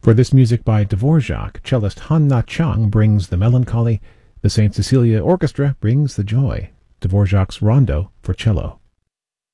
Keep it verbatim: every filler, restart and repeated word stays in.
For this music by Dvorak, cellist Han Na-chung brings the melancholy, the Saint Cecilia Orchestra brings the joy. Dvorak's Rondo for cello.